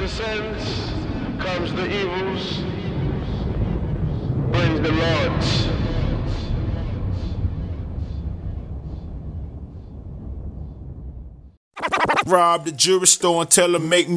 descends, comes the evils, brings the lords. Rob the jewelry store and tell her make me